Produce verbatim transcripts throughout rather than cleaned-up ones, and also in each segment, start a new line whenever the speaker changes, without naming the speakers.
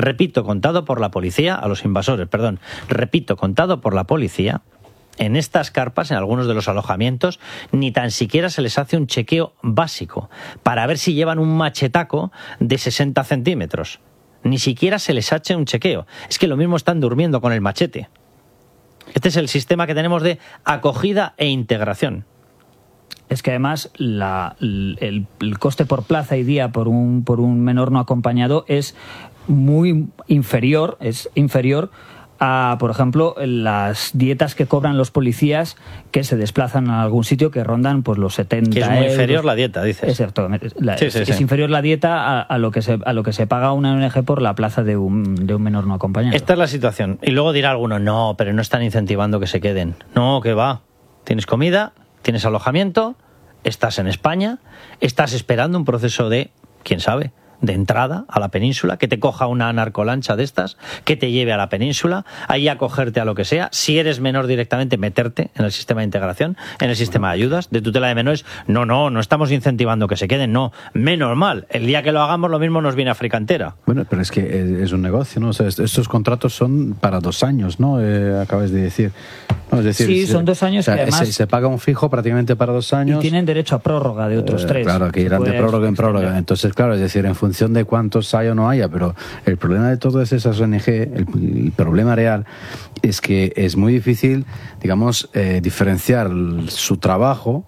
repito, contado por la policía, a los invasores, perdón, repito, contado por la policía, en estas carpas, en algunos de los alojamientos, ni tan siquiera se les hace un chequeo básico para ver si llevan un machetaco de sesenta centímetros. Ni siquiera se les hace un chequeo. Es que lo mismo están durmiendo con el machete. Este es el sistema que tenemos de acogida e integración.
Es que además la, el, el coste por plaza y día por un, por un menor no acompañado es muy inferior, es inferior a, por ejemplo, las dietas que cobran los policías que se desplazan a algún sitio que rondan pues los setenta
euros. Que es muy
euros.
inferior la dieta, dices.
Es cierto, la,
sí, sí,
es,
sí.
es inferior la dieta a, a lo que se a lo que se paga una O N G por la plaza de un, de un menor no acompañado.
Esta es la situación. Y luego dirá alguno, no, pero no están incentivando que se queden. No, que va. Tienes comida, tienes alojamiento, estás en España, estás esperando un proceso de, quién sabe, de entrada a la península, que te coja una narcolancha de estas, que te lleve a la península, ahí acogerte a lo que sea, si eres menor directamente, meterte en el sistema de integración, en el sistema de ayudas, de tutela de menores. No, no, no estamos incentivando que se queden, no, menos mal, el día que lo hagamos lo mismo nos viene África entera.
Bueno, pero es que es un negocio, ¿no? O sea, estos contratos son para dos años, ¿no? Eh, acabas de decir. No, es decir,
sí,
se,
son dos años,
o sea,
que además
se, se paga un fijo prácticamente para dos años.
Y tienen derecho a prórroga de otros
eh,
tres.
Claro, que irán de prórroga en prórroga. Extender. Entonces, claro, es decir, en función de cuántos haya o no haya, pero el problema de todas esas O N G, el, el problema real, es que es muy difícil, digamos, eh, diferenciar su trabajo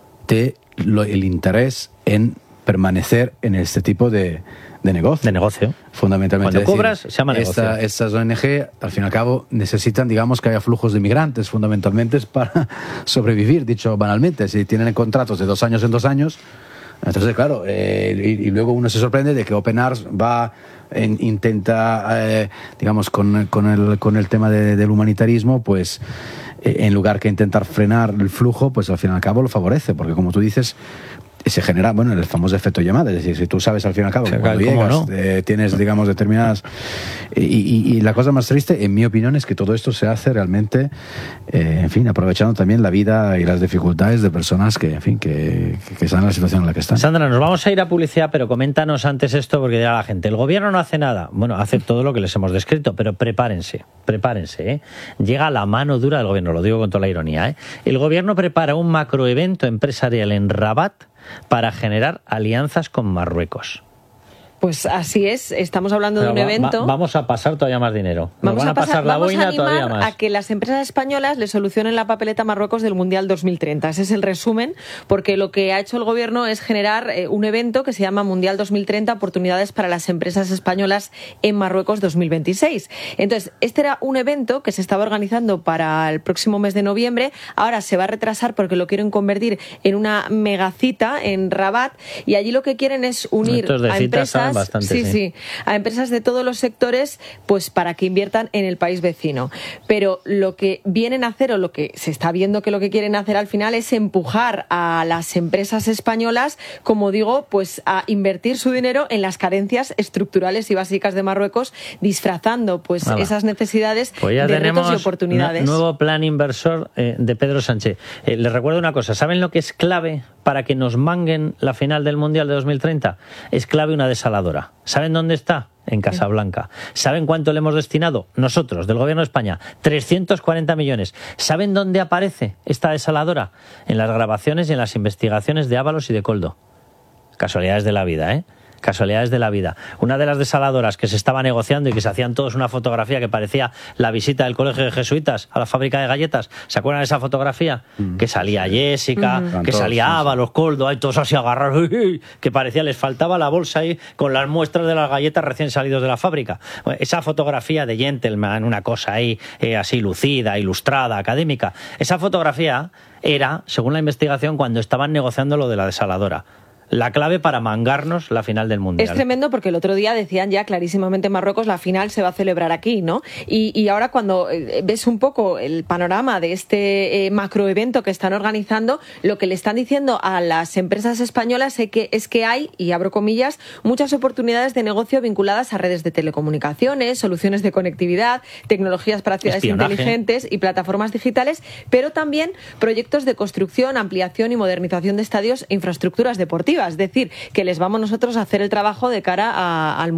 de lo, el interés en permanecer en este tipo de, de negocio.
De negocio.
Fundamentalmente.
Cuando
decir,
cobras, se llama negocio.
Esta, estas O N G, al fin y al cabo, necesitan, digamos, que haya flujos de migrantes, fundamentalmente para sobrevivir, dicho banalmente. Si tienen contratos de dos años en dos años, entonces, claro, eh, y, y luego uno se sorprende de que Open Arms va, en, intenta, eh, digamos, con, con, el, con el tema de, del humanitarismo, pues, eh, en lugar que intentar frenar el flujo, pues al fin y al cabo lo favorece, porque como tú dices, se genera, bueno, el famoso efecto llamada, es decir, si tú sabes al fin y al cabo que cuando llegas no? eh, tienes, digamos, determinadas... Y, y, y la cosa más triste, en mi opinión, es que todo esto se hace realmente, eh, en fin, aprovechando también la vida y las dificultades de personas que, en fin, que, que están en la situación en la que están.
Sandra, nos vamos a ir a publicidad, pero coméntanos antes esto, porque dirá la gente, el gobierno no hace nada. Bueno, hace todo lo que les hemos descrito, pero prepárense, prepárense, ¿eh? Llega la mano dura del gobierno, lo digo con toda la ironía, ¿eh? El gobierno prepara un macroevento empresarial en Rabat para generar alianzas con Marruecos.
Pues así es, estamos hablando Pero de un va,
Va,
evento...
vamos a pasar todavía más dinero. Nos
vamos
van a pasar, pasar la
vamos
boina
a animar
todavía más.
A que las empresas españolas le solucionen la papeleta a Marruecos del Mundial dos mil treinta. Ese es el resumen, porque lo que ha hecho el gobierno es generar eh, un evento que se llama Mundial dos mil treinta, oportunidades para las empresas españolas en Marruecos dos mil veintiséis. Entonces, este era un evento que se estaba organizando para el próximo mes de noviembre. Ahora se va a retrasar porque lo quieren convertir en una megacita en Rabat, y allí lo que quieren es unir
Estos de
a empresas...
Bastante,
sí, sí. sí. a empresas de todos los sectores, pues para que inviertan en el país vecino. Pero lo que vienen a hacer, o lo que se está viendo que lo que quieren hacer al final, es empujar a las empresas españolas, como digo, pues a invertir su dinero en las carencias estructurales y básicas de Marruecos, disfrazando pues Hala. esas necesidades
pues ya
de
tenemos
retos y oportunidades.
Nuevo plan inversor eh, de Pedro Sánchez. Eh, les recuerdo una cosa, ¿saben lo que es clave para que nos manguen la final del Mundial de dos mil treinta? Es clave una desaladora. ¿Saben dónde está? En Casablanca. ¿Saben cuánto le hemos destinado? Nosotros, del Gobierno de España, trescientos cuarenta millones. ¿Saben dónde aparece esta desaladora? En las grabaciones y en las investigaciones de Ábalos y de Coldo. Casualidades de la vida, ¿eh? Casualidades de la vida. Una de las desaladoras que se estaba negociando y que se hacían todos una fotografía que parecía la visita del colegio de jesuitas a la fábrica de galletas. ¿Se acuerdan de esa fotografía? Mm. Que salía Jessica, mm. que salía Ábalos, Coldo, ahí todos así agarrados, que parecía les faltaba la bolsa ahí con las muestras de las galletas recién salidos de la fábrica. Bueno, esa fotografía de gentleman, una cosa ahí eh, así lucida, ilustrada, académica. Esa fotografía era, según la investigación, cuando estaban negociando lo de la desaladora. La clave para mangarnos la final del Mundial.
Es tremendo porque el otro día decían ya clarísimamente en Marruecos la final se va a celebrar aquí, ¿no? Y, y ahora cuando ves un poco el panorama de este eh, macroevento que están organizando, lo que le están diciendo a las empresas españolas es que, es que hay, y abro comillas, muchas oportunidades de negocio vinculadas a redes de telecomunicaciones, soluciones de conectividad, tecnologías para ciudades Espionaje. inteligentes y plataformas digitales, pero también proyectos de construcción, ampliación y modernización de estadios e infraestructuras deportivas. Es decir, que les vamos nosotros a hacer el trabajo de cara a, al Mundial.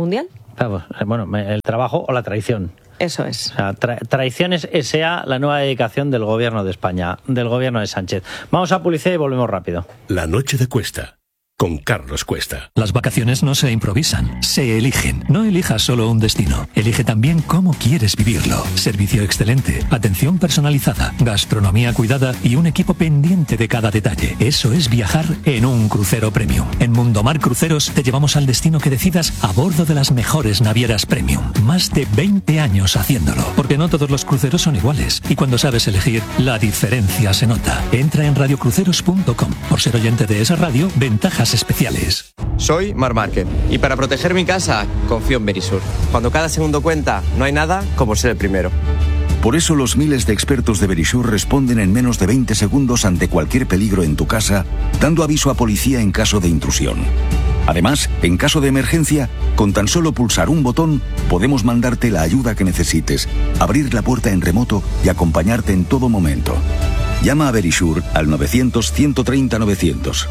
Vamos, bueno, el trabajo o la traición.
Eso es.
O sea, tra- Traiciones S A, la nueva dedicación del gobierno de España, del gobierno de Sánchez. Vamos a publicidad y volvemos rápido.
La noche de Cuesta, con Carlos Cuesta.
Las vacaciones no se improvisan, se eligen. No elijas solo un destino, elige también cómo quieres vivirlo. Servicio excelente, atención personalizada, gastronomía cuidada y un equipo pendiente de cada detalle. Eso es viajar en un crucero premium. En Mundomar Cruceros te llevamos al destino que decidas a bordo de las mejores navieras premium. Más de veinte años haciéndolo, porque no todos los cruceros son iguales. Y cuando sabes elegir, la diferencia se nota. Entra en radio cruceros punto com. Por ser oyente de esa radio, ventajas especiales.
Soy Mar Márquez y para proteger mi casa confío en Verisur. Cuando cada segundo cuenta, no hay nada como ser el primero.
Por eso los miles de expertos de Verisur responden en menos de veinte segundos ante cualquier peligro en tu casa, dando aviso a policía en caso de intrusión. Además, en caso de emergencia, con tan solo pulsar un botón, podemos mandarte la ayuda que necesites, abrir la puerta en remoto y acompañarte en todo momento. Llama a Verisur al novecientos, ciento treinta, novecientos.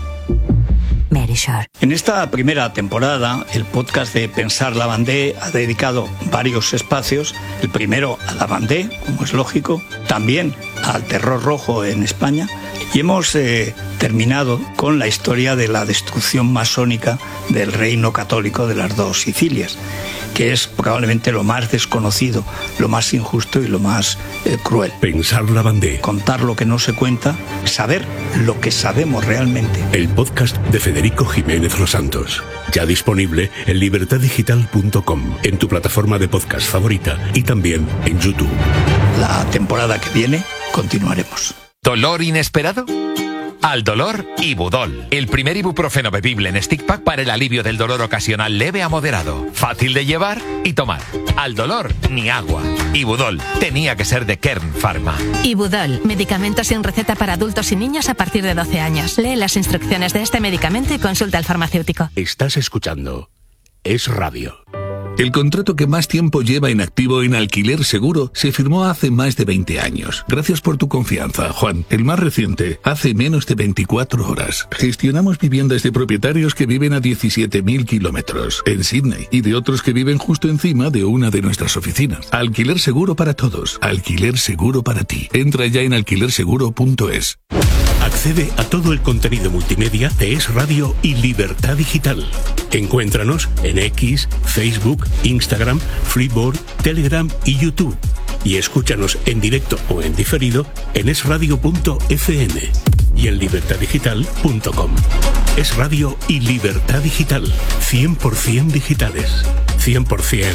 Verisur. En esta primera temporada, el podcast de Pensar Lavandé ha dedicado varios espacios. El primero a Lavandé, como es lógico, también al terror rojo en España. Y hemos eh, terminado con la historia de la destrucción masónica del reino católico de las dos Sicilias, que es probablemente lo más desconocido, lo más injusto y lo más eh, cruel.
Pensar Lavandé.
Contar lo que no se cuenta, saber lo que sabemos realmente.
El podcast de Federico Jiménez Los Santos. Ya disponible en libertad digital punto com, en tu plataforma de podcast favorita y también en YouTube.
La temporada que viene continuaremos.
¿Dolor inesperado? Al dolor, Ibudol, el primer ibuprofeno bebible en stick pack para el alivio del dolor ocasional leve a moderado. Fácil de llevar y tomar. Al dolor, ni agua. Ibudol, tenía que ser de Kern Pharma.
Ibudol, medicamento sin receta para adultos y niños a partir de doce años. Lee las instrucciones de este medicamento y consulta al farmacéutico.
Estás escuchando Es Radio.
El contrato que más tiempo lleva en activo en Alquiler Seguro se firmó hace más de veinte años. Gracias por tu confianza, Juan. El más reciente, hace menos de veinticuatro horas. Gestionamos viviendas de propietarios que viven a diecisiete mil kilómetros en Sydney y de otros que viven justo encima de una de nuestras oficinas. Alquiler Seguro para todos. Alquiler Seguro para ti. Entra ya en alquiler seguro punto es.
Accede a todo el contenido multimedia de Es Radio y Libertad Digital. Encuéntranos en X, Facebook, Instagram, Flipboard, Telegram y YouTube. Y escúchanos en directo o en diferido en es radio punto efe eme y en libertad digital punto com. Es Radio y Libertad Digital. cien por ciento digitales. cien por ciento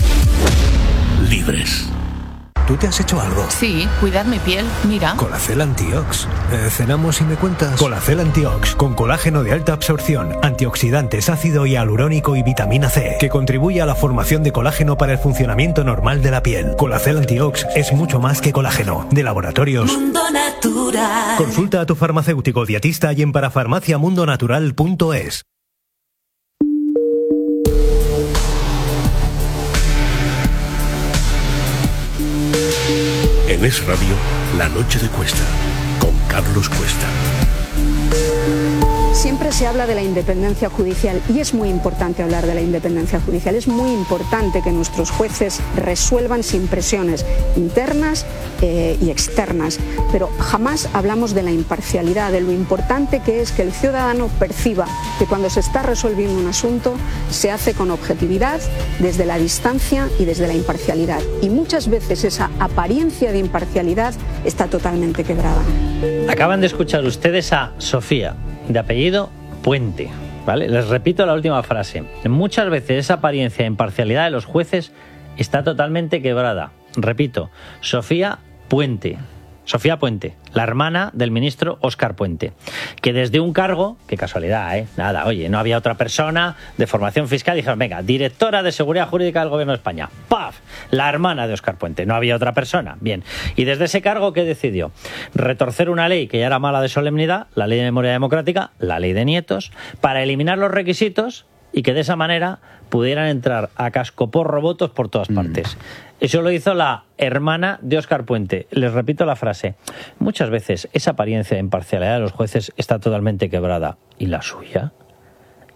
libres.
¿Tú te has hecho algo?
Sí, cuidar mi piel, mira.
Colacel Antiox. Eh, ¿Cenamos y me cuentas? Colacel Antiox, con colágeno de alta absorción, antioxidantes, ácido hialurónico y vitamina C, que contribuye a la formación de colágeno para el funcionamiento normal de la piel. Colacel Antiox es mucho más que colágeno. De Laboratorios
Mundo Natural.
Consulta a tu farmacéutico dietista y en parafarmacia mundo natural punto es.
En Es Radio, La Noche de Cuesta, con Carlos Cuesta.
Siempre se habla de la independencia judicial y es muy importante hablar de la independencia judicial. Es muy importante que nuestros jueces resuelvan sin presiones internas eh, y externas, pero jamás hablamos de la imparcialidad, de lo importante que es que el ciudadano perciba que cuando se está resolviendo un asunto se hace con objetividad, desde la distancia y desde la imparcialidad. Y muchas veces esa apariencia de imparcialidad está totalmente quebrada.
Acaban de escuchar ustedes a Sofía, de apellido Puente, ¿vale? Les repito la última frase. Muchas veces esa apariencia de imparcialidad de los jueces está totalmente quebrada. Repito, Sofía Puente. Sofía Puente, la hermana del ministro Óscar Puente, que desde un cargo, qué casualidad, ¿eh? Nada, oye, no había otra persona de formación fiscal, dijeron, venga, directora de Seguridad Jurídica del Gobierno de España, ¡paf! La hermana de Óscar Puente, no había otra persona, bien. Y desde ese cargo, ¿qué decidió? Retorcer una ley que ya era mala de solemnidad, la Ley de Memoria Democrática, la Ley de Nietos, para eliminar los requisitos y que de esa manera pudieran entrar a cascoporro votos por todas partes. Mm. Eso lo hizo la hermana de Óscar Puente. Les repito la frase. Muchas veces esa apariencia de imparcialidad de los jueces está totalmente quebrada. ¿Y la suya?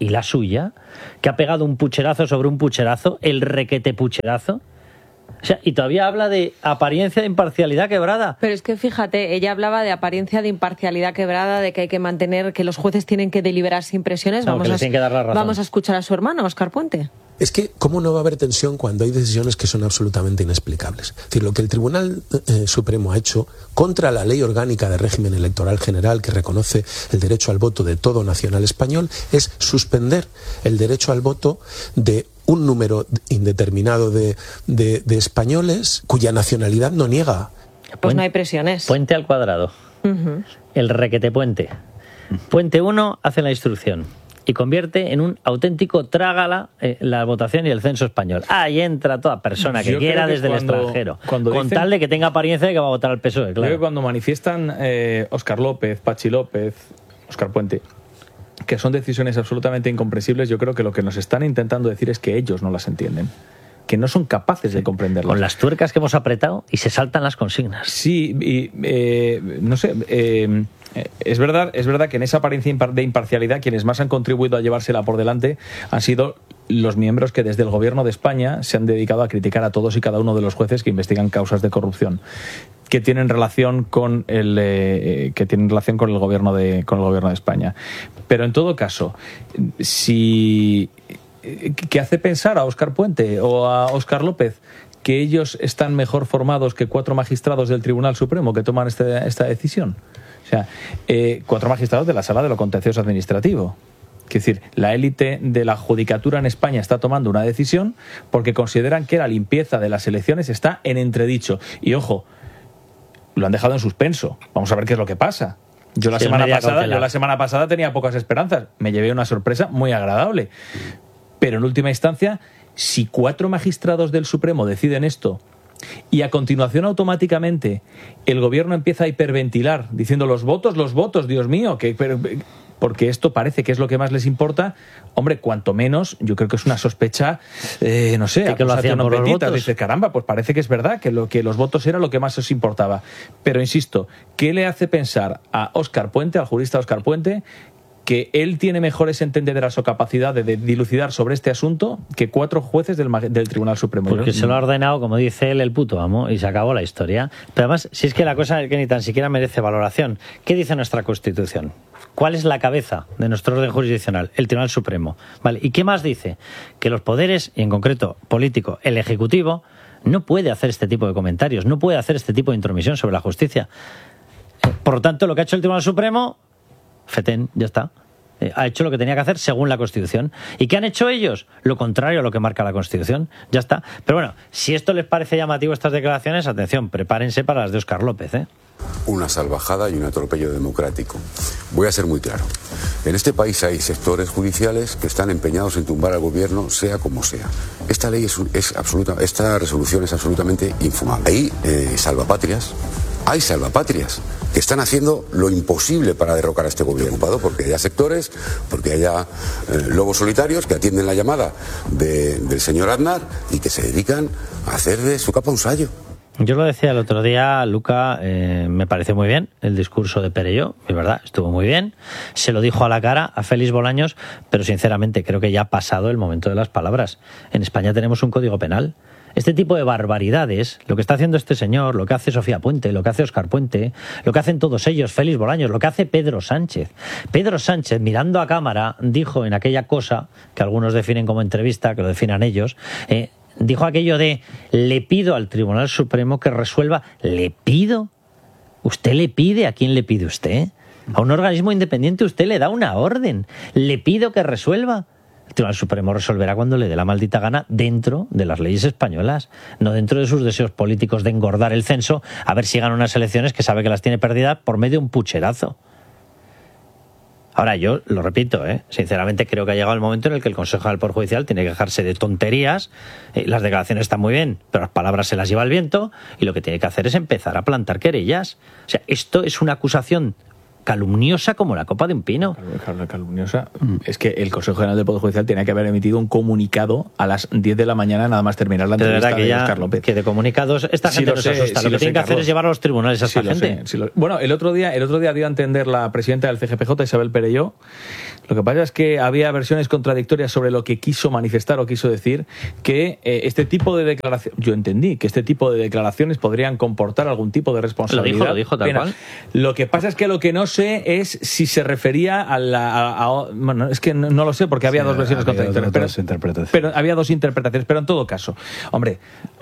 y la suya, que ha pegado un pucherazo sobre un pucherazo, el requete pucherazo. O sea, y todavía habla de apariencia de imparcialidad quebrada.
Pero es que fíjate, ella hablaba de apariencia de imparcialidad quebrada, de que hay que mantener, que los jueces tienen que deliberar sin presiones.
No,
vamos,
que
a,
les tienen que dar la razón.
vamos a escuchar a su hermano, Óscar Puente.
Es que, ¿cómo no va a haber tensión cuando hay decisiones que son absolutamente inexplicables? Es decir, lo que el Tribunal eh, Supremo ha hecho contra la Ley Orgánica de Régimen Electoral General, que reconoce el derecho al voto de todo nacional español, es suspender el derecho al voto de un número indeterminado de, de, de españoles cuya nacionalidad no niega.
Pues no hay presiones.
Puente al cuadrado.
Uh-huh.
El requete puente. Puente uno hace la instrucción y convierte en un auténtico trágala eh, la votación y el censo español. Ahí entra toda persona que
Yo
quiera
que
desde
cuando,
el extranjero,
cuando
con
dicen,
tal de que tenga apariencia de que va a votar al P S O E, claro.
Creo que cuando manifiestan eh, Óscar López, Pachi López, Óscar Puente, que son decisiones absolutamente incomprensibles, yo creo que lo que nos están intentando decir es que ellos no las entienden, que no son capaces de comprenderlas.
Con las tuercas que hemos apretado y se saltan las consignas.
Sí, y eh, no sé, eh, es verdad, es verdad que en esa apariencia de imparcialidad quienes más han contribuido a llevársela por delante han sido los miembros que desde el gobierno de España se han dedicado a criticar a todos y cada uno de los jueces que investigan causas de corrupción, que tienen relación con el eh, que tienen relación con el gobierno de con el gobierno de España. Pero en todo caso, si ¿qué hace pensar a Óscar Puente o a Óscar López que ellos están mejor formados que cuatro magistrados del Tribunal Supremo que toman este, esta decisión? O sea, eh, cuatro magistrados de la Sala de lo Contencioso Administrativo. Es decir, la élite de la judicatura en España está tomando una decisión porque consideran que la limpieza de las elecciones está en entredicho. Y ojo, lo han dejado en suspenso. Vamos a ver qué es lo que pasa. Yo la,
sí,
semana pasada,
cautelar.
yo la semana pasada tenía pocas esperanzas. Me llevé una sorpresa muy agradable. Pero en última instancia, si cuatro magistrados del Supremo deciden esto y a continuación automáticamente el gobierno empieza a hiperventilar diciendo los votos, los votos, Dios mío, que porque esto parece que es lo que más les importa, hombre, cuanto menos, yo creo que es una sospecha, eh, no sé,
que lo hacían por los votos.
Dice, caramba, pues parece que es verdad, que, lo, que los votos era lo que más os importaba. Pero insisto, ¿qué le hace pensar a Óscar Puente, al jurista Óscar Puente, que él tiene mejores entendederas o capacidad de, de dilucidar sobre este asunto que cuatro jueces del, del Tribunal Supremo?
Porque se lo ha ordenado, como dice él, el puto amo, y se acabó la historia. Pero además, si es que la cosa es que ni tan siquiera merece valoración. ¿Qué dice nuestra Constitución? ¿Cuál es la cabeza de nuestro orden jurisdiccional? El Tribunal Supremo. ¿Vale? ¿Y qué más dice? Que los poderes, y en concreto político, el Ejecutivo, no puede hacer este tipo de comentarios, no puede hacer este tipo de intromisión sobre la justicia. Por lo tanto, lo que ha hecho el Tribunal Supremo, fetén, ya está. Eh, ha hecho lo que tenía que hacer según la Constitución. ¿Y qué han hecho ellos? Lo contrario a lo que marca la Constitución. Ya está. Pero bueno, si esto les parece llamativo, estas declaraciones, atención, prepárense para las de Óscar López, ¿eh?
Una salvajada y un atropello democrático. Voy a ser muy claro. En este país hay sectores judiciales que están empeñados en tumbar al gobierno, sea como sea. Esta ley es, es absoluta, esta resolución es absolutamente infumable. Hay eh, salvapatrias, hay salvapatrias que están haciendo lo imposible para derrocar a este gobierno, porque haya sectores, porque haya eh, lobos solitarios que atienden la llamada de, del señor Aznar y que se dedican a hacer de su capa un sayo.
Yo lo decía el otro día, Luca, eh, me pareció muy bien el discurso de Perelló, es verdad, estuvo muy bien. Se lo dijo a la cara a Félix Bolaños, pero sinceramente creo que ya ha pasado el momento de las palabras. En España tenemos un código penal. Este tipo de barbaridades, lo que está haciendo este señor, lo que hace Sofía Puente, lo que hace Óscar Puente, lo que hacen todos ellos, Félix Bolaños, lo que hace Pedro Sánchez. Pedro Sánchez, mirando a cámara, dijo en aquella cosa que algunos definen como entrevista, que lo definan ellos, eh, dijo aquello de, le pido al Tribunal Supremo que resuelva. ¿Le pido? ¿Usted le pide? ¿A quién le pide usted? A un organismo independiente usted le da una orden. ¿Le pido que resuelva? El Tribunal Supremo resolverá cuando le dé la maldita gana dentro de las leyes españolas, no dentro de sus deseos políticos de engordar el censo a ver si gana unas elecciones que sabe que las tiene perdidas por medio de un pucherazo. Ahora, yo lo repito, ¿eh? sinceramente creo que ha llegado el momento en el que el Consejo del Poder Judicial tiene que dejarse de tonterías. Eh, las declaraciones están muy bien, pero las palabras se las lleva el viento y lo que tiene que hacer es empezar a plantar querellas. O sea, esto es una acusación calumniosa como la copa de un pino.
Claro, calumniosa. Mm. Es que el Consejo General del Poder Judicial tenía que haber emitido un comunicado a las diez de la mañana nada más terminar la entrevista de,
de,
de
Óscar
ya,
López. Que de comunicados esta
sí
gente no
sé,
se asusta.
Sí
lo que
lo
tienen
sé,
que hacer
Carlos.
es llevar a los tribunales a esta
sí lo
gente.
Sé, sí lo... Bueno, el otro día el otro día dio a entender la presidenta del C G P J, Isabel Perelló. Lo que pasa es que había versiones contradictorias sobre lo que quiso manifestar o quiso decir, que eh, este tipo de declaraciones, yo entendí que este tipo de declaraciones podrían comportar algún tipo de responsabilidad.
Lo dijo, lo dijo tal
Bien,
cual.
Lo que pasa es que lo que no sé es si se refería a la... A, a, bueno, es que no, no lo sé porque había sí, dos versiones
había
contradictorias.
Dos,
pero,
dos interpretaciones.
pero había dos interpretaciones, pero en todo caso, hombre,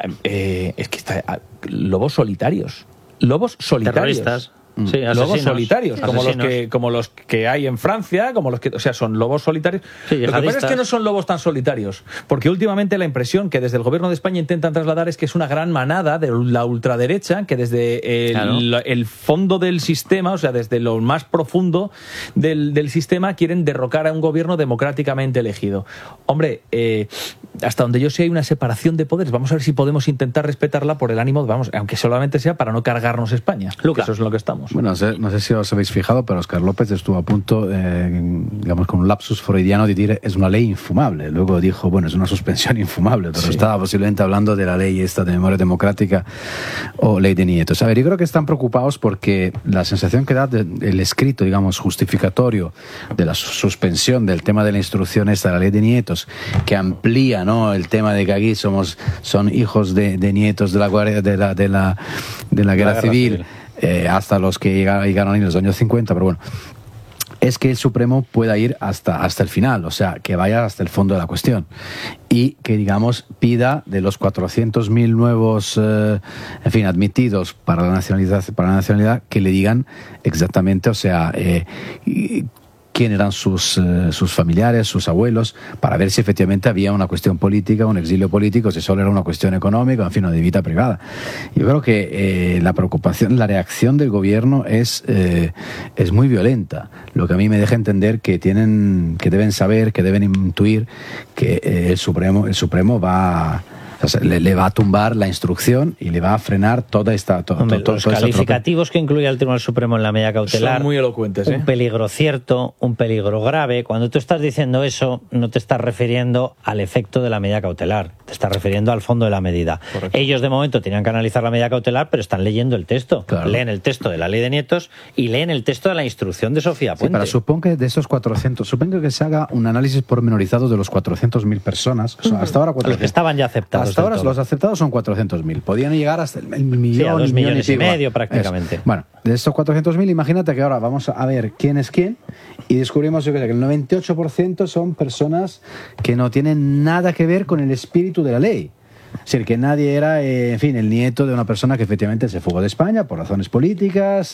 eh, es que está... Lobos solitarios. Lobos solitarios.
Terroristas.
Sí, lobos solitarios, como los, que, como los que hay en Francia, como los que, o sea, son lobos solitarios. Sí, lo que pasa es que no son lobos tan solitarios, porque últimamente la impresión que desde el gobierno de España intentan trasladar es que es una gran manada de la ultraderecha que desde el, claro. el fondo del sistema, o sea, desde lo más profundo del, del sistema, quieren derrocar a un gobierno democráticamente elegido. Hombre, eh, hasta donde yo sé hay una separación de poderes. Vamos a ver si podemos intentar respetarla por el ánimo, vamos, aunque solamente sea para no cargarnos España.
Luca.
Eso es lo que estamos.
Bueno, no sé, no sé si os habéis fijado, pero Óscar López estuvo a punto, eh, digamos, con un lapsus freudiano de decir es una ley infumable. Luego dijo, bueno, es una suspensión infumable, pero sí. Estaba posiblemente hablando de la ley esta de memoria democrática o ley de nietos. A ver, yo creo que están preocupados porque la sensación que da el escrito, digamos, justificatorio de la suspensión del tema de la instrucción esta de la ley de nietos, que amplía, ¿no?, el tema de que aquí somos son hijos de, de nietos de la, de la, de la, de la guerra, la guerra civil, civil. Eh, hasta los que llegaron en los años cincuenta, pero bueno, es que el Supremo pueda ir hasta, hasta el final, o sea, que vaya hasta el fondo de la cuestión y que, digamos, pida de los cuatrocientos mil nuevos, eh, en fin, admitidos para la nacionalidad, para la nacionalidad, que le digan exactamente, o sea, eh, quién eran sus, eh, sus familiares, sus abuelos, para ver si efectivamente había una cuestión política, un exilio político, si solo era una cuestión económica, en fin, o de vida privada. Yo creo que eh, la preocupación, la reacción del gobierno es, eh, es muy violenta, lo que a mí me deja entender que tienen, que deben saber, que deben intuir que eh, el Supremo, el Supremo va a, o sea, le, le va a tumbar la instrucción y le va a frenar toda esta... To,
Hombre,
to,
los
toda
calificativos esta que incluye el Tribunal Supremo en la medida cautelar
son muy elocuentes, ¿eh?
Un peligro cierto, un peligro grave. Cuando tú estás diciendo eso, no te estás refiriendo al efecto de la medida cautelar, te estás refiriendo al fondo de la medida. Correcto. Ellos de momento tenían que analizar la medida cautelar, pero están leyendo el texto. Claro. Leen el texto de la ley de nietos y leen el texto de la instrucción de Sofía Puente.
Sí, para supongo que de esos cuatrocientos, supongo que se haga un análisis pormenorizado de los cuatrocientos mil personas. O sea, hasta ahora cuatrocientos,
los que estaban ya aceptados.
Hasta ahora los aceptados son cuatrocientos mil. Podían llegar hasta el, el millón,
sí, a dos
millón
millones y, y medio prácticamente.
Eso. Bueno, de estos cuatrocientos mil, imagínate que ahora vamos a ver quién es quién y descubrimos yo que el noventa y ocho por ciento son personas que no tienen nada que ver con el espíritu de la ley. Es decir, que nadie era, eh, en fin, el nieto de una persona que efectivamente se fugó de España por razones políticas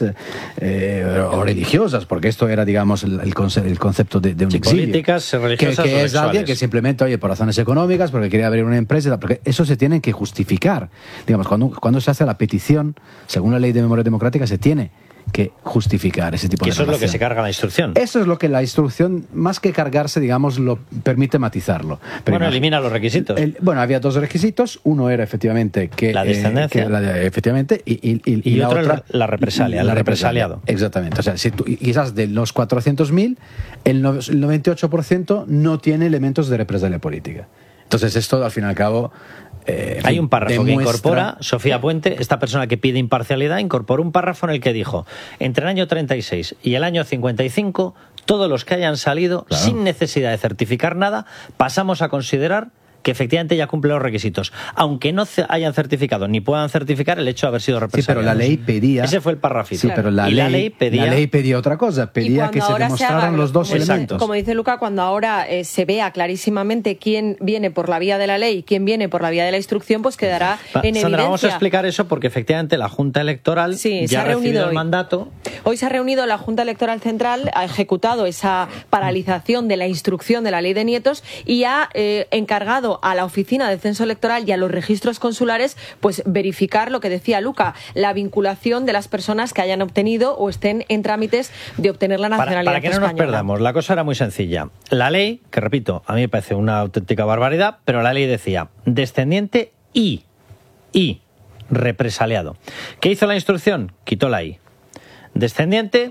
eh, o religiosas, porque esto era, digamos, el, el, conce- el concepto de, de un
sí,
exilio.
Políticas, religiosas
que, que
o
es alguien que simplemente, oye, por razones económicas, porque quería abrir una empresa, porque eso se tiene que justificar. Digamos, cuando, cuando se hace la petición, según la ley de memoria democrática, se tiene que justificar ese tipo de
relación. Eso es lo que se carga la instrucción.
Eso es lo que la instrucción, más que cargarse, digamos, lo permite matizarlo.
Pero bueno, elimina los requisitos.
El, bueno, había dos requisitos. Uno era efectivamente que...
La descendencia.
Eh, que la, efectivamente. Y, y, y,
y, y
la
otro
otra...
La represalia,
la
el represaliado.
Exactamente. O sea, si tú, quizás de los cuatrocientos mil, el noventa y ocho por ciento no tiene elementos de represalia política. Entonces esto, al fin y al cabo... Eh,
Hay un párrafo
demuestra...
que incorpora Sofía Puente, esta persona que pide imparcialidad, incorporó un párrafo en el que dijo: entre el año treinta y seis y el año cincuenta y cinco, todos los que hayan salido claro. sin necesidad de certificar nada, pasamos a considerar que efectivamente ya cumple los requisitos, aunque no hayan certificado ni puedan certificar el hecho de haber sido represaliados.
Sí, pero la ley pedía...
Ese fue el parrafito.
Sí, pero la,
y
ley,
la ley pedía...
La ley pedía otra cosa, pedía que se demostraran se haga, los dos
como
elementos.
Dice, como dice Luca, cuando ahora eh, se vea clarísimamente quién viene por la vía de la ley y quién viene por la vía de la instrucción, pues quedará en
Sandra,
evidencia.
Vamos a explicar eso porque efectivamente la Junta Electoral
sí,
ya ha recibido
hoy.
el mandato.
Hoy se ha reunido la Junta Electoral Central, ha ejecutado esa paralización de la instrucción de la ley de nietos y ha eh, encargado a la oficina de Censo Electoral y a los registros consulares pues verificar lo que decía Luca, la vinculación de las personas que hayan obtenido o estén en trámites de obtener la nacionalidad
Para, para que no
española.
nos perdamos, la cosa era muy sencilla. La ley, que repito, a mí me parece una auténtica barbaridad, pero la ley decía descendiente y, y represaliado. ¿Qué hizo la instrucción? Quitó la I. Descendiente,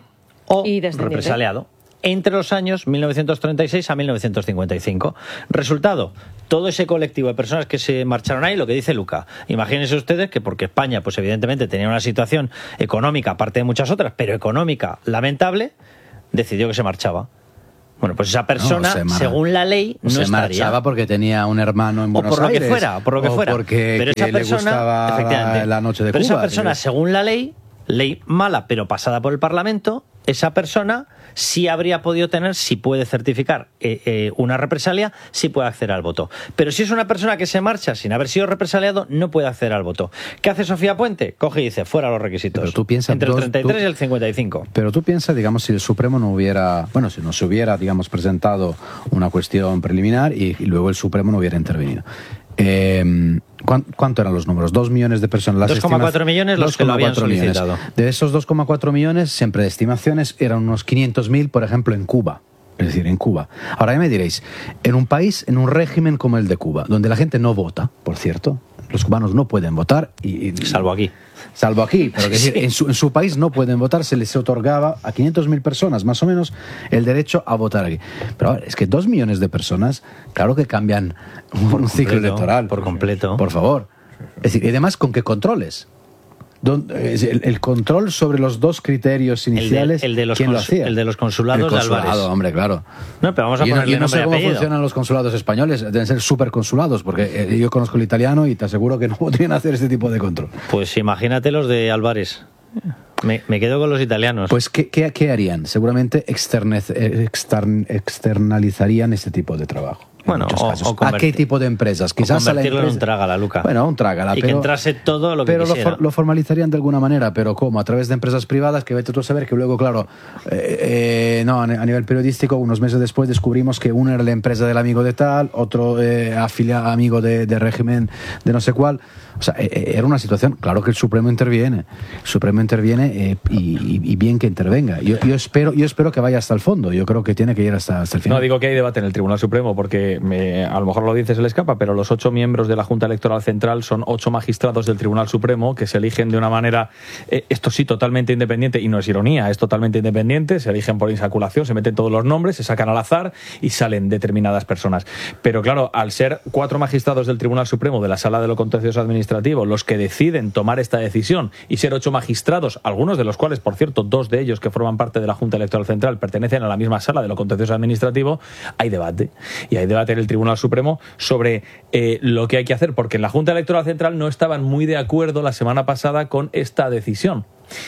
o represaliado entre los años mil novecientos treinta y seis a mil novecientos cincuenta y cinco. Resultado, todo ese colectivo de personas que se marcharon ahí, lo que dice Luca. Imagínense ustedes que porque España, pues evidentemente tenía una situación económica, aparte de muchas otras, pero económica lamentable, decidió que se marchaba. Bueno, pues esa persona, no, mar... según la ley, no
se
estaría.
marchaba porque tenía un hermano en Buenos
Aires. O por lo
Aires,
que fuera, por lo que
o
fuera.
porque
pero esa
le
persona,
gustaba
efectivamente,
la noche de
pero
Cuba.
esa persona,
¿sí?
según la ley, ley mala pero pasada por el Parlamento, esa persona sí habría podido tener, si puede certificar eh, eh, una represalia, sí puede acceder al voto. Pero si es una persona que se marcha sin haber sido represaliado, no puede acceder al voto. ¿Qué hace Sofía Puente? Coge y dice, fuera los requisitos.
Pero tú piensas,
entre el treinta y tres
tú,
y el cincuenta y cinco.
Pero tú piensas, digamos, si el Supremo no hubiera, bueno, si no se hubiera, digamos, presentado una cuestión preliminar y, y luego el Supremo no hubiera intervenido. Eh, ¿Cuánto eran los números? Dos millones de personas.
dos coma cuatro millones los que lo habían solicitado.
Millones. De esos dos coma cuatro millones, siempre de estimaciones, eran unos quinientos mil, por ejemplo, en Cuba. Es decir, en Cuba. Ahora ya me diréis, en un país, en un régimen como el de Cuba, donde la gente no vota, por cierto, los cubanos no pueden votar. Y, y,
salvo aquí.
Salvo aquí, pero que
sí.
decir, en, su, en su país no pueden votar, se les otorgaba a quinientas mil personas, más o menos, el derecho a votar aquí. Pero a ver, es que dos millones de personas, claro que cambian un, un ciclo electoral.
Por completo.
Por favor. Es decir, y además, ¿con qué controles? El, el control sobre los dos criterios iniciales,
el de, el de los
¿quién lo hacía?
El de los consulados
el consulado,
de Álvarez.
Hombre, claro.
No, pero vamos a
yo
ponerle
no, yo no sé cómo
apellido.
funcionan los consulados españoles, deben ser superconsulados, porque eh, yo conozco el italiano y te aseguro que no podrían hacer este tipo de control.
Pues imagínate los de Álvarez. Me, me quedo con los italianos.
Pues, ¿qué, qué, qué harían? Seguramente externez, extern, externalizarían este tipo de trabajo.
Bueno, o, o
¿a qué tipo de empresas? Quizás
o
a la
convertirlo
empresa...
en un trágala, Luca.
Bueno, un trágala.
Y
pero,
que entrase todo lo que
pero
quisiera.
Pero lo, lo formalizarían de alguna manera, pero ¿cómo? A través de empresas privadas, que vete tú a saber que luego, claro, eh, eh, no, a nivel periodístico, unos meses después descubrimos que uno era la empresa del amigo de tal, otro eh, afilia, amigo de, de régimen de no sé cuál. O sea, eh, era una situación, claro que el Supremo interviene. El Supremo interviene eh, y, y bien que intervenga. Yo, yo, espero, yo espero que vaya hasta el fondo. Yo creo que tiene que ir hasta, hasta el final.
No, digo que hay debate en el Tribunal Supremo porque me, a lo mejor lo dice, se le escapa, pero los ocho miembros de la Junta Electoral Central son ocho magistrados del Tribunal Supremo que se eligen de una manera, eh, esto sí, totalmente independiente, y no es ironía, es totalmente independiente, se eligen por insaculación, se meten todos los nombres, se sacan al azar y salen determinadas personas. Pero claro, al ser cuatro magistrados del Tribunal Supremo de la Sala de lo Contencioso Administrativo los que deciden tomar esta decisión y ser ocho magistrados, algunos de los cuales, por cierto, dos de ellos que forman parte de la Junta Electoral Central pertenecen a la misma Sala de lo Contencioso Administrativo, hay debate. Y hay debate en el Tribunal Supremo sobre eh, lo que hay que hacer, porque en la Junta Electoral Central no estaban muy de acuerdo la semana pasada con esta decisión.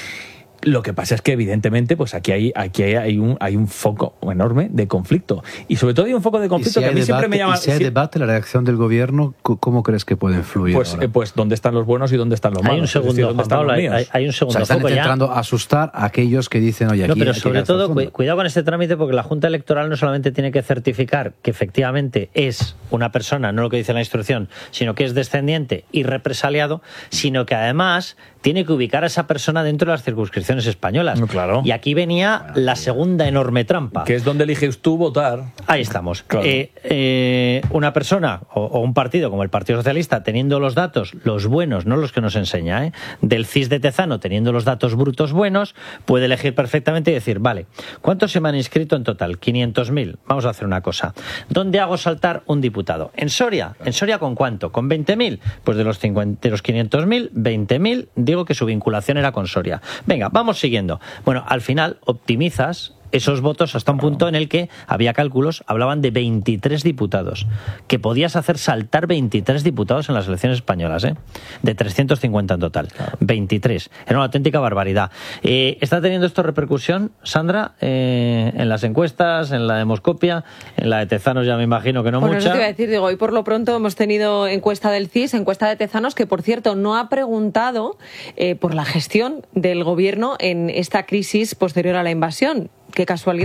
Lo que pasa es que evidentemente pues aquí hay aquí hay, hay un hay un foco enorme de conflicto, y sobre todo hay un foco de conflicto
si
que a mí
debate,
siempre me llama.
Y si hay
si,
debate, la reacción del gobierno, ¿cómo crees que puede influir?
Pues eh, pues dónde están los buenos y dónde están los malos.
Hay un segundo,
es decir, ¿dónde están
Pablo,
los míos?
hay, hay un segundo
o sea, están
foco
intentando
ya.
asustar a aquellos que dicen, oye, aquí...
No, pero
aquí
sobre todo,
cu
cuidado con este trámite, porque la Junta Electoral no solamente tiene que certificar que efectivamente es una persona, no lo que dice la instrucción, sino que es descendiente y represaliado, sino que además tiene que ubicar a esa persona dentro de las circunscripciones españolas.
No, claro.
Y aquí venía bueno, la segunda enorme trampa.
Que es donde eliges tú votar.
Ahí estamos.
Claro.
Eh, eh, una persona o, o un partido como el Partido Socialista, teniendo los datos, los buenos, no los que nos enseña, ¿eh? del C I S de Tezano, teniendo los datos brutos buenos, puede elegir perfectamente y decir, vale, ¿cuántos se me han inscrito en total? quinientos mil. Vamos a hacer una cosa. ¿Dónde hago saltar un diputado? ¿En Soria? ¿En Soria con cuánto? ¿Con veinte mil? Pues de los, cincuenta, de los quinientos mil, veinte mil, digo que su vinculación era con Soria. Venga, vamos siguiendo. Bueno, al final optimizas esos votos hasta un punto en el que había cálculos, hablaban de veintitrés diputados, que podías hacer saltar veintitrés diputados en las elecciones españolas, ¿eh? de trescientos cincuenta en total, claro. veintitrés, era una auténtica barbaridad. Eh, ¿Está teniendo esto repercusión, Sandra, eh, en las encuestas, en la demoscopia, en la de Tezanos ya me imagino que no
bueno,
mucha?
Eso te iba a decir, digo, hoy por lo pronto hemos tenido encuesta del C I S, encuesta de Tezanos, que por cierto no ha preguntado eh, por la gestión del gobierno en esta crisis posterior a la invasión. Qué casualidad.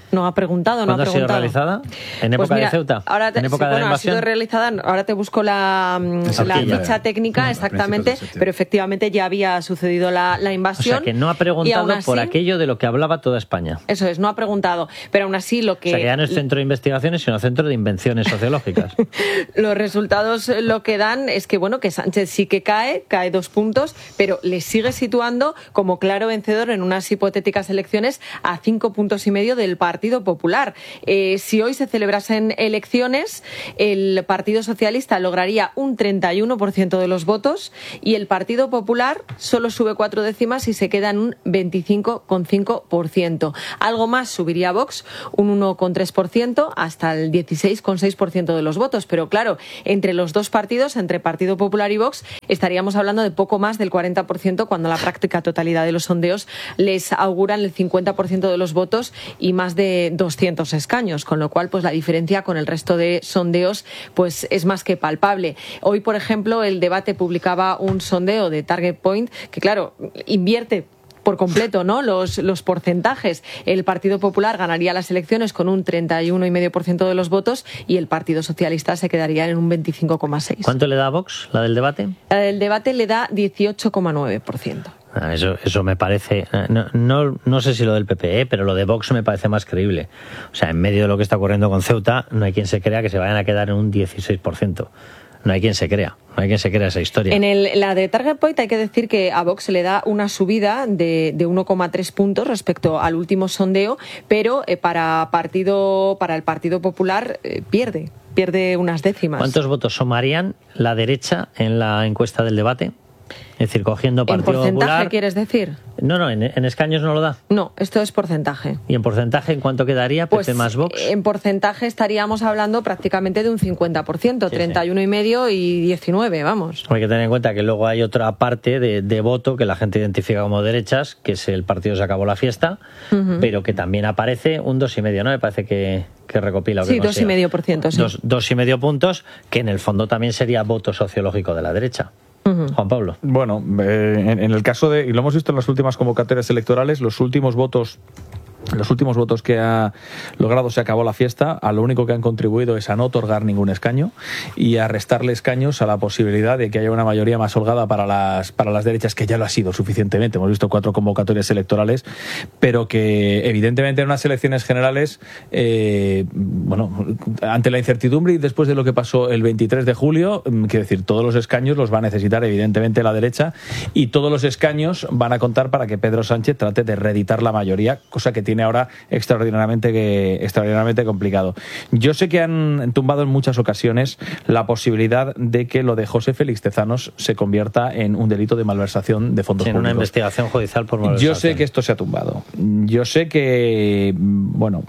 No ha preguntado, no ha
¿Cuándo ha sido
preguntado.
realizada? ¿En época
Pues mira,
de Ceuta?
Ahora te,
¿En época
sí,
de
bueno,
la
ha sido
invasión?
realizada, ahora te busco la, la
horquilla.
ficha técnica,
No,
exactamente, pero efectivamente ya había sucedido la, la
O
invasión.
sea, que no ha
y
preguntado
aún así-
por aquello de lo que hablaba toda España.
Eso es, no ha preguntado, pero aún así lo que...
O sea, que ya no es centro de investigaciones, sino centro de invenciones sociológicas.
Los resultados eh, lo que dan es que bueno que Sánchez sí que cae, cae dos puntos, pero le sigue situando como claro vencedor en unas hipotéticas elecciones a cinco puntos y medio del Partido Popular. Eh, si hoy se celebrasen elecciones, el Partido Socialista lograría un treinta y uno por ciento de los votos y el Partido Popular solo sube cuatro décimas y se queda en un veinticinco coma cinco por ciento. Algo más subiría Vox, un uno coma tres por ciento hasta el dieciséis coma seis por ciento de los votos, pero claro, entre los dos partidos, entre Partido Popular y Vox, estaríamos hablando de poco más del cuarenta por ciento cuando la práctica totalidad de los sondeos les auguran el cincuenta por ciento de los votos y más de doscientos escaños, con lo cual pues la diferencia con el resto de sondeos pues es más que palpable. Hoy, por ejemplo, el Debate publicaba un sondeo de Target Point que, claro, invierte por completo, ¿no? Los, los porcentajes. El Partido Popular ganaría las elecciones con un treinta y uno coma cinco por ciento de los votos y el Partido Socialista se quedaría en un veinticinco coma seis por ciento.
¿Cuánto le da a Vox, la del debate?
La del Debate le da dieciocho coma nueve por ciento.
Ah, Eso, eso me parece, no, no, no sé si lo del P P E, pero lo de Vox me parece más creíble. O sea, en medio de lo que está ocurriendo con Ceuta, no hay quien se crea que se vayan a quedar en un dieciséis por ciento. No hay quien se crea, no hay quien se crea esa historia.
En el, la de Target Point hay que decir que a Vox se le da una subida de, de uno coma tres puntos respecto al último sondeo, pero eh, para, partido, para el Partido Popular eh, pierde, pierde unas décimas.
¿Cuántos votos sumarían la derecha en la encuesta del Debate? Es decir, cogiendo
¿En
Partido
porcentaje
Popular...
quieres decir?
No, no, en, en escaños no lo da.
No, esto es porcentaje.
¿Y en porcentaje en cuánto quedaría P P
Pues
más Vox?
en porcentaje estaríamos hablando prácticamente de un cincuenta por ciento,
Sí,
treinta y uno y medio y diecinueve, vamos.
Hay que tener en cuenta que luego hay otra parte de, de voto que la gente identifica como derechas, que es el partido Se Acabó la Fiesta,
Ujú.
pero que también aparece un dos y medio, ¿no? Me parece que, que recopila. o que
Sí, dos y
consigue.
medio por ciento, sí.
Dos, dos y medio puntos, que en el fondo también sería voto sociológico de la derecha. Juan Pablo.
Bueno, eh, en, en el caso de, y lo hemos visto en las últimas convocatorias electorales, los últimos votos Los últimos votos que ha logrado Se Acabó la Fiesta, a lo único que han contribuido es a no otorgar ningún escaño y a restarle escaños a la posibilidad de que haya una mayoría más holgada para las, para las derechas, que ya lo ha sido suficientemente. Hemos visto cuatro convocatorias electorales, pero que evidentemente en unas elecciones generales, eh, bueno, ante la incertidumbre y después de lo que pasó el veintitrés de julio, quiero decir, todos los escaños los va a necesitar evidentemente la derecha y todos los escaños van a contar para que Pedro Sánchez trate de reeditar la mayoría, cosa que tiene ahora extraordinariamente, que, extraordinariamente complicado. Yo sé que han tumbado en muchas ocasiones la posibilidad de que lo de José Félix Tezanos se convierta en un delito de malversación de fondos
Sí, en
públicos.
una investigación judicial por malversación.
Yo sé que esto se ha tumbado. Yo sé que, bueno,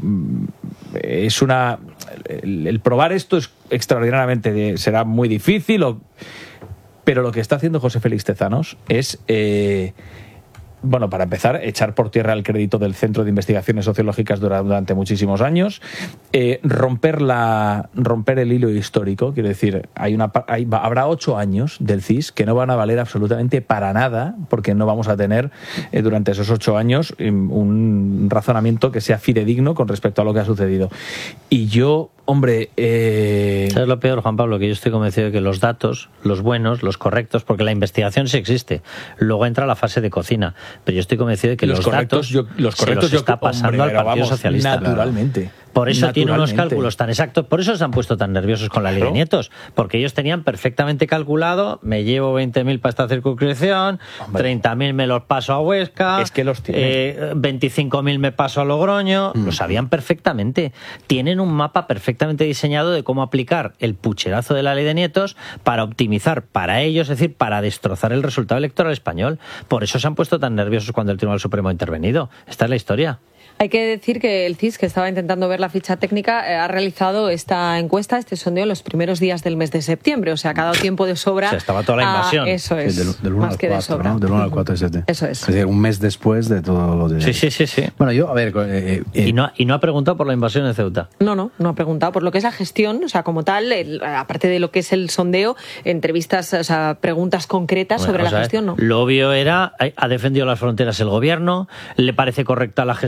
es una... El, el probar esto es extraordinariamente... será muy difícil, o, pero lo que está haciendo José Félix Tezanos es... Eh, Bueno, para empezar, echar por tierra el crédito del Centro de Investigaciones Sociológicas durante muchísimos años, eh, romper la romper el hilo histórico, quiero decir, hay una hay, habrá ocho años del C I S que no van a valer absolutamente para nada, porque no vamos a tener eh, durante esos ocho años un razonamiento que sea fidedigno con respecto a lo que ha sucedido. Y yo, hombre... Eh...
¿Sabes lo peor, Juan Pablo? Que yo estoy convencido de que los datos, los buenos, los correctos, porque la investigación sí existe, luego entra la fase de cocina, pero yo estoy convencido de que los,
los correctos,
datos
yo, los correctos
se los está
yo,
pasando
hombre,
al Partido
vamos,
Socialista.
Naturalmente.
Por eso tiene unos
Naturalmente.
cálculos tan exactos, por eso se han puesto tan nerviosos con la ley de nietos, porque ellos tenían perfectamente calculado, me llevo veinte mil para esta circunscripción, treinta mil me los paso a Huesca,
es que los tienen.
eh, veinticinco mil me paso a Logroño, mm. lo sabían perfectamente. Tienen un mapa perfectamente diseñado de cómo aplicar el pucherazo de la ley de nietos para optimizar para ellos, es decir, para destrozar el resultado electoral español. Por eso se han puesto tan nerviosos cuando el Tribunal Supremo ha intervenido. Esta es la historia.
Hay que decir que el C I S, que estaba intentando ver la ficha técnica, eh, ha realizado esta encuesta, este sondeo, en los primeros días del mes de septiembre. O sea, que ha dado tiempo de sobra.
O sea, estaba toda la invasión.
A, eso es.
Sí, del, del uno
más
al
que de
cuatro,
sobra.
¿no? Del uno al cuatro de septiembre.
Eso es.
Es decir, un mes después de todo lo de...
Sí, sí, sí, sí.
Bueno, yo, a ver... Eh, eh,
y, no, y no ha preguntado por la invasión de Ceuta.
No, no, no ha preguntado. Por lo que es la gestión, o sea, como tal, el, aparte de lo que es el sondeo, entrevistas, o sea, preguntas concretas
Bueno,
sobre
o
la
sea,
gestión, no.
Lo obvio era, ha defendido las fronteras el gobierno, le parece correcta la gestión de las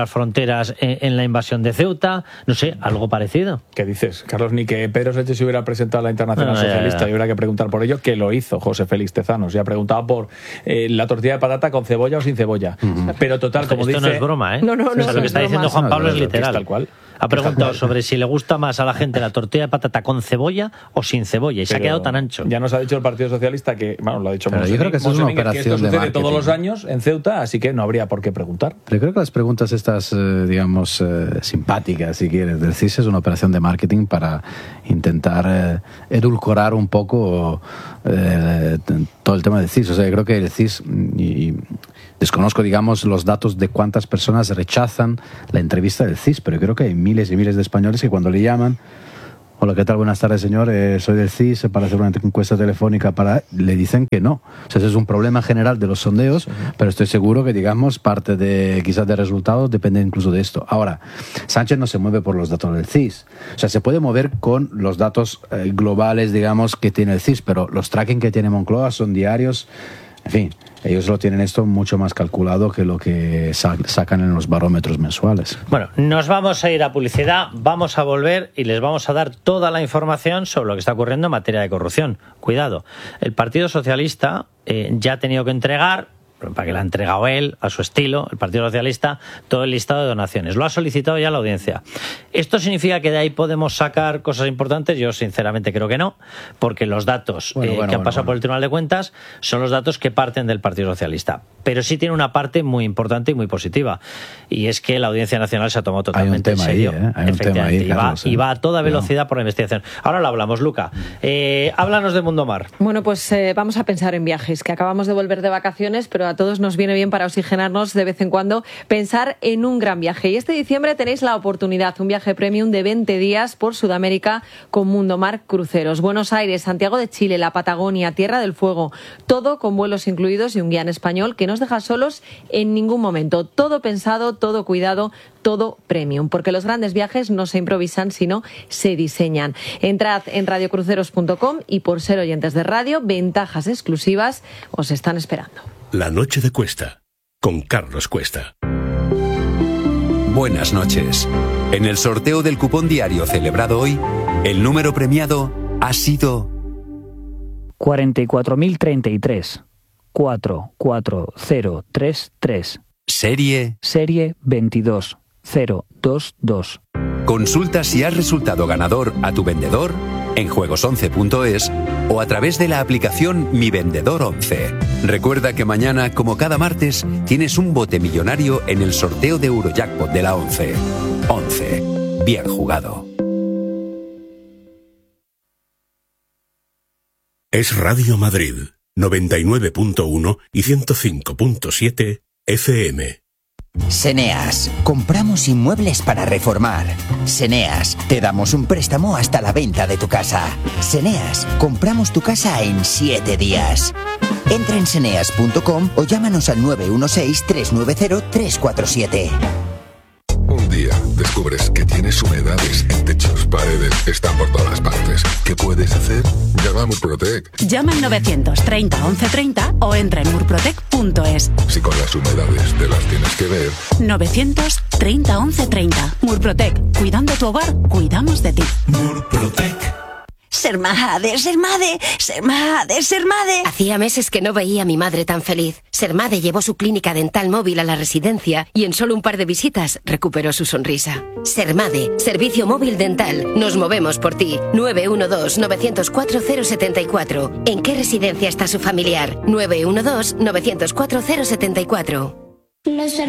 las fronteras en, en la invasión de Ceuta, no sé, algo parecido.
¿Qué dices, Carlos? Ni que Pedro Sánchez se hubiera presentado a la Internacional
No, no,
Socialista
ya, ya.
y hubiera que preguntar por ello, que lo hizo José Félix Tezanos. Ya preguntaba por eh, la tortilla de patata con cebolla o sin cebolla. Uh-huh. Pero total, como
Esto
dice...
no es broma, ¿eh?
No, no, no,
o sea,
no
lo que
es
está
broma.
diciendo Juan
No,
Pablo
no,
es
no,
literal.
es tal cual.
Ha preguntado sobre si le gusta más a la gente la tortilla de patata con cebolla o sin cebolla y se ha
Pero
quedado tan ancho.
Ya nos ha dicho el Partido Socialista que, bueno, lo ha dicho
Pero yo
Monseñor,
creo que eso es una
Monseñor, que esto
operación de
sucede
marketing.
todos los años en Ceuta, así que no habría por qué preguntar.
Pero creo que las preguntas estas, eh, digamos, eh, simpáticas, si quieres, del C I S es una operación de marketing para intentar eh, edulcorar un poco eh, todo el tema del C I S. O sea, yo creo que el C I S, y, y desconozco, digamos, los datos de cuántas personas rechazan la entrevista del C I S, pero yo creo que hay miles y miles de españoles que cuando le llaman: hola, ¿qué tal? Buenas tardes, señor. Eh, soy del C I S para hacer una encuesta telefónica para... Le dicen que no. O sea, ese es un problema general de los sondeos, sí. Pero estoy seguro que, digamos, parte de quizás de resultados depende incluso de esto. Ahora, Sánchez no se mueve por los datos del C I S. O sea, se puede mover con los datos eh, globales, digamos, que tiene el C I S, pero los tracking que tiene Moncloa son diarios. En fin, ellos lo tienen esto mucho más calculado que lo que sacan en los barómetros mensuales.
Bueno, nos vamos a ir a publicidad, vamos a volver y les vamos a dar toda la información sobre lo que está ocurriendo en materia de corrupción. Cuidado, el Partido Socialista eh, ya ha tenido que entregar, para que la ha entregado él, a su estilo, el Partido Socialista, todo el listado de donaciones. Lo ha solicitado ya la audiencia. ¿Esto significa que de ahí podemos sacar cosas importantes? Yo sinceramente creo que no, porque los datos
bueno,
eh,
bueno,
que han
bueno,
pasado
bueno.
por el Tribunal de Cuentas son los datos que parten del Partido Socialista. Pero sí tiene una parte muy importante y muy positiva, y es que la Audiencia Nacional se ha tomado totalmente
Hay un tema
en serio.
ahí, ¿eh? Hay un tema ahí,
y, va,
Carlos, ¿eh?
y va a toda
Cuidado.
velocidad por la investigación. Ahora lo hablamos, Luca. Eh, háblanos de Mundomar.
Bueno, pues eh, vamos a pensar en viajes, que acabamos de volver de vacaciones, pero a todos nos viene bien para oxigenarnos de vez en cuando pensar en un gran viaje. Y este diciembre tenéis la oportunidad, un viaje premium de veinte días por Sudamérica con Mundomar Cruceros. Buenos Aires, Santiago de Chile, la Patagonia, Tierra del Fuego, todo con vuelos incluidos y un guía en español que no os deja solos en ningún momento. Todo pensado, todo cuidado, todo premium, porque los grandes viajes no se improvisan, sino se diseñan. Entrad en radio cruceros punto com y por ser oyentes de radio, ventajas exclusivas os están esperando.
La noche de Cuesta, con Carlos Cuesta.
Buenas noches. En el sorteo del cupón diario celebrado hoy, el número premiado ha sido
cuarenta y cuatro mil treinta y tres. cuatro cuatro cero tres tres.
serie
Serie veintidós cero dos dos.
Consulta si has resultado ganador a tu vendedor en juegos once punto es o a través de la aplicación Mi Vendedor once. Recuerda que mañana, como cada martes, tienes un bote millonario en el sorteo de Eurojackpot de la once. once. Bien jugado.
Es Radio Madrid, noventa y nueve punto uno y ciento cinco punto siete F M.
Seneas, compramos inmuebles para reformar. Seneas, te damos un préstamo hasta la venta de tu casa. Seneas, compramos tu casa en siete días. Entra en seneas punto com o llámanos al nueve uno seis, tres nueve cero, tres cuatro siete.
Un día descubres que tienes humedades en techos, paredes, están por todas partes. ¿Qué puedes hacer? Llama a Murprotec.
Llama al novecientos treinta once treinta o entra en murprotec punto es.
Si con las humedades te las tienes que ver.
novecientos treinta once treinta. Murprotec. Cuidando tu hogar, cuidamos de ti.
Murprotec.
Sermade, Sermade, Sermade, Sermade.
Hacía meses que no veía a mi madre tan feliz. Sermade llevó su clínica dental móvil a la residencia y en solo un par de visitas recuperó su sonrisa. Sermade, servicio móvil dental. Nos movemos por ti. nueve uno dos, nueve cero cuatro, cero siete cuatro. ¿En qué residencia está su familiar? nueve uno dos, nueve cero cuatro, cero siete cuatro.